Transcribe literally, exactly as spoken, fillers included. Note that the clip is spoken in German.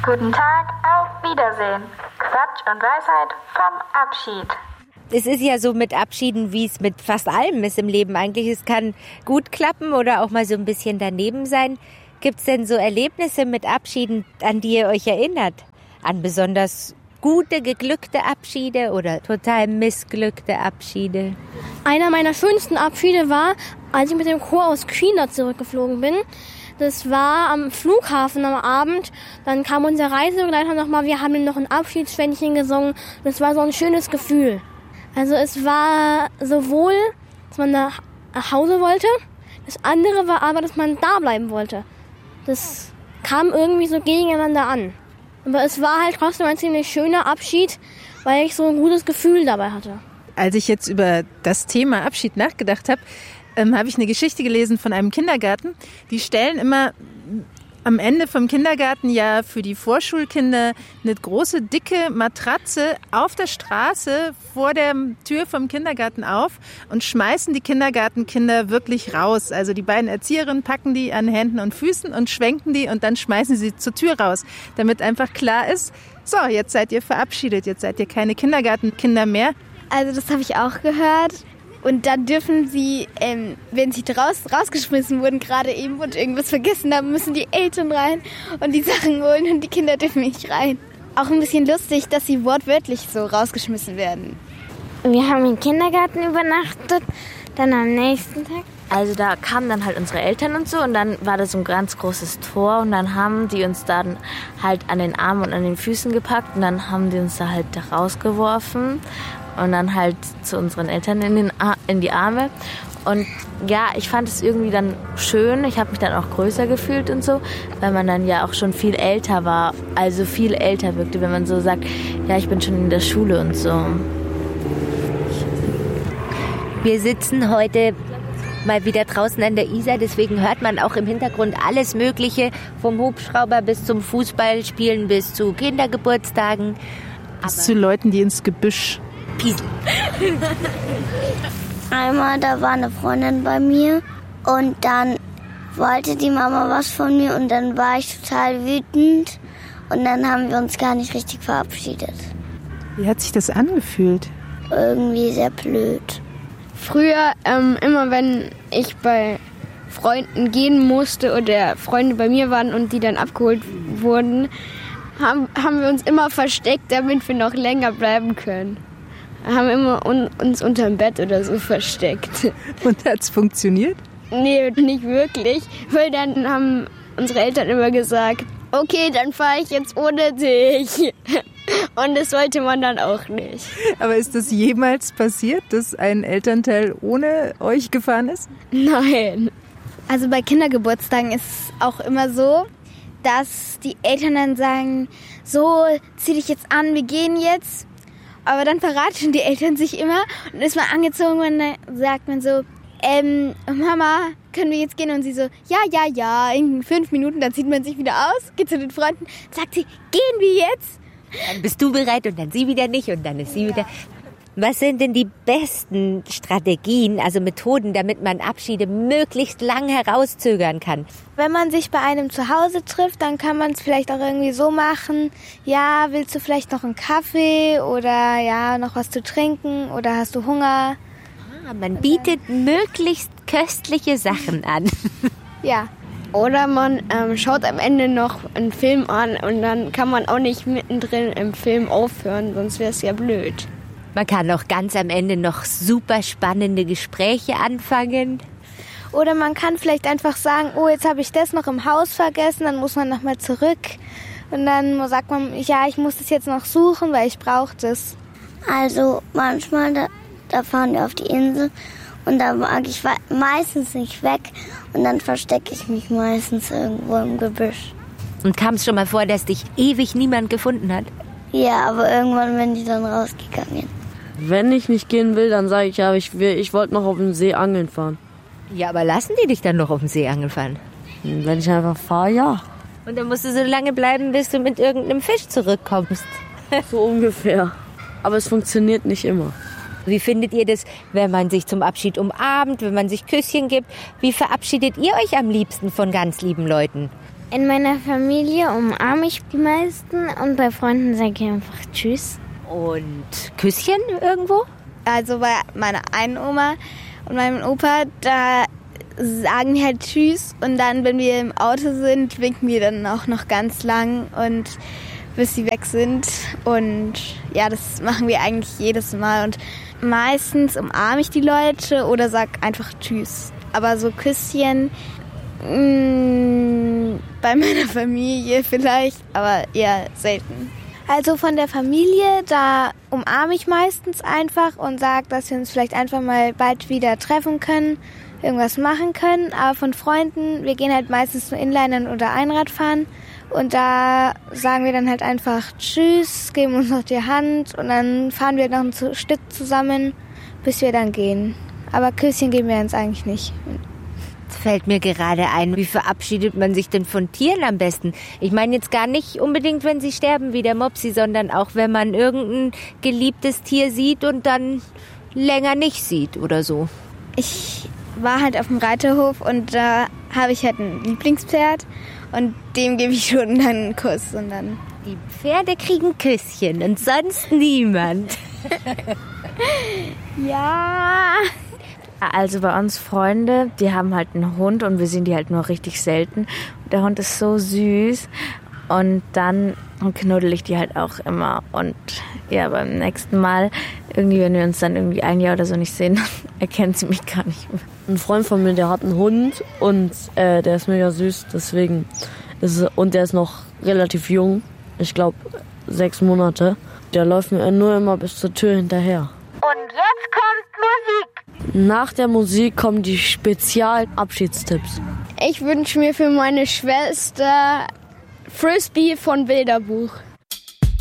Guten Tag, auf Wiedersehen. Quatsch und Weisheit vom Abschied. Es ist ja so mit Abschieden, wie es mit fast allem ist im Leben eigentlich. Es kann gut klappen oder auch mal so ein bisschen daneben sein. Gibt es denn so Erlebnisse mit Abschieden, an die ihr euch erinnert? An besonders gute, geglückte Abschiede oder total missglückte Abschiede? Einer meiner schönsten Abschiede war, als ich mit dem Chor aus China zurückgeflogen bin. Das war am Flughafen am Abend. Dann kam unser Reisebegleiter nochmal. Wir haben ihm noch ein Abschiedsschwändchen gesungen. Das war so ein schönes Gefühl. Also es war sowohl, dass man nach Hause wollte. Das andere war aber, dass man da bleiben wollte. Das kam irgendwie so gegeneinander an. Aber es war halt trotzdem ein ziemlich schöner Abschied, weil ich so ein gutes Gefühl dabei hatte. Als ich jetzt über das Thema Abschied nachgedacht habe, ähm, habe ich eine Geschichte gelesen von einem Kindergarten. Die stellen immer am Ende vom Kindergarten ja für die Vorschulkinder eine große, dicke Matratze auf der Straße vor der Tür vom Kindergarten auf und schmeißen die Kindergartenkinder wirklich raus. Also die beiden Erzieherinnen packen die an Händen und Füßen und schwenken die und dann schmeißen sie zur Tür raus, damit einfach klar ist, so, jetzt seid ihr verabschiedet, jetzt seid ihr keine Kindergartenkinder mehr. Also das habe ich auch gehört. Und dann dürfen sie, ähm, wenn sie raus, rausgeschmissen wurden, gerade eben und irgendwas vergessen haben, müssen die Eltern rein und die Sachen holen und die Kinder dürfen nicht rein. Auch ein bisschen lustig, dass sie wortwörtlich so rausgeschmissen werden. Wir haben im Kindergarten übernachtet, dann am nächsten Tag. Also da kamen dann halt unsere Eltern und so und dann war da so ein ganz großes Tor und dann haben die uns dann halt an den Armen und an den Füßen gepackt und dann haben die uns da halt da rausgeworfen. Und dann halt zu unseren Eltern in, den Ar- in die Arme. Und ja, ich fand es irgendwie dann schön. Ich habe mich dann auch größer gefühlt und so, weil man dann ja auch schon viel älter war. Also viel älter wirkte, wenn man so sagt, ja, ich bin schon in der Schule und so. Wir sitzen heute mal wieder draußen an der Isar, deswegen hört man auch im Hintergrund alles Mögliche, vom Hubschrauber bis zum Fußballspielen bis zu Kindergeburtstagen. Bis zu Leuten, die ins Gebüsch pieseln. Einmal, da war eine Freundin bei mir und dann wollte die Mama was von mir und dann war ich total wütend und dann haben wir uns gar nicht richtig verabschiedet. Wie hat sich das angefühlt? Irgendwie sehr blöd. Früher, ähm, immer wenn ich bei Freunden gehen musste oder Freunde bei mir waren und die dann abgeholt wurden, haben, haben wir uns immer versteckt, damit wir noch länger bleiben können. Wir haben immer un, uns unterm Bett oder so versteckt. Und hat's funktioniert? Nee, nicht wirklich, weil dann haben unsere Eltern immer gesagt, okay, dann fahre ich jetzt ohne dich. Und das wollte man dann auch nicht. Aber ist das jemals passiert, dass ein Elternteil ohne euch gefahren ist? Nein. Also bei Kindergeburtstagen ist es auch immer so, dass die Eltern dann sagen, so, zieh dich jetzt an, wir gehen jetzt. Aber dann verraten die Eltern sich immer und ist man angezogen und dann sagt man so, ähm, Mama, können wir jetzt gehen? Und sie so, ja, ja, ja, in fünf Minuten, dann zieht man sich wieder aus, geht zu den Freunden, sagt sie, gehen wir jetzt? Dann bist du bereit und dann sie wieder nicht und dann ist sie ja. wieder. Was sind denn die besten Strategien, also Methoden, damit man Abschiede möglichst lang herauszögern kann? Wenn man sich bei einem zu Hause trifft, dann kann man es vielleicht auch irgendwie so machen, ja, willst du vielleicht noch einen Kaffee oder ja, noch was zu trinken oder hast du Hunger? Ah, man bietet möglichst köstliche Sachen an. Ja. Oder man ähm, schaut am Ende noch einen Film an und dann kann man auch nicht mittendrin im Film aufhören, sonst wäre es ja blöd. Man kann auch ganz am Ende noch super spannende Gespräche anfangen. Oder man kann vielleicht einfach sagen, oh, jetzt habe ich das noch im Haus vergessen, dann muss man nochmal zurück. Und dann sagt man, ja, ich muss das jetzt noch suchen, weil ich brauche das. Also manchmal, da, da fahren wir auf die Insel und da mag ich meistens nicht weg und dann verstecke ich mich meistens irgendwo im Gebüsch. Und kam es schon mal vor, dass dich ewig niemand gefunden hat? Ja, aber irgendwann bin ich dann rausgegangen. Wenn ich nicht gehen will, dann sage ich, ja, ich, will, ich wollte noch auf dem See angeln fahren. Ja, aber lassen die dich dann noch auf dem See angeln fahren? Wenn ich einfach fahre, ja. Und dann musst du so lange bleiben, bis du mit irgendeinem Fisch zurückkommst. So ungefähr. Aber es funktioniert nicht immer. Wie findet ihr das, wenn man sich zum Abschied umarmt, wenn man sich Küsschen gibt? Wie verabschiedet ihr euch am liebsten von ganz lieben Leuten? In meiner Familie umarme ich die meisten und bei Freunden sage ich einfach Tschüss. Und Küsschen irgendwo? Also bei meiner einen Oma und meinem Opa, da sagen wir halt Tschüss und dann, wenn wir im Auto sind, winken wir dann auch noch ganz lang und bis sie weg sind. Und ja, das machen wir eigentlich jedes Mal und meistens umarme ich die Leute oder sag einfach Tschüss. Aber so Küsschen mh, bei meiner Familie vielleicht, aber eher selten. Also von der Familie, da umarme ich meistens einfach und sage, dass wir uns vielleicht einfach mal bald wieder treffen können, irgendwas machen können. Aber von Freunden, wir gehen halt meistens nur Inlinern oder Einrad fahren. Und da sagen wir dann halt einfach Tschüss, geben uns noch die Hand und dann fahren wir noch ein Stück zusammen, bis wir dann gehen. Aber Küsschen geben wir uns eigentlich nicht. Jetzt fällt mir gerade ein, wie verabschiedet man sich denn von Tieren am besten? Ich meine jetzt gar nicht unbedingt, wenn sie sterben wie der Mopsi, sondern auch, wenn man irgendein geliebtes Tier sieht und dann länger nicht sieht oder so. Ich war halt auf dem Reiterhof und da habe ich halt ein Lieblingspferd und dem gebe ich schon dann einen Kuss. Und dann die Pferde kriegen Küsschen und sonst niemand. Ja. Also bei uns Freunde, die haben halt einen Hund und wir sehen die halt nur richtig selten. Und der Hund ist so süß und dann knuddel ich die halt auch immer. Und ja, beim nächsten Mal, irgendwie, wenn wir uns dann irgendwie ein Jahr oder so nicht sehen, dann erkennt sie mich gar nicht mehr. Ein Freund von mir, der hat einen Hund und äh, der ist mega süß, deswegen ist es, und der ist noch relativ jung, ich glaube sechs Monate. Der läuft mir nur immer bis zur Tür hinterher. Und jetzt kommt Musik. Nach der Musik kommen die Spezial-Abschiedstipps. Ich wünsche mir für meine Schwester Frisbee von Bilderbuch.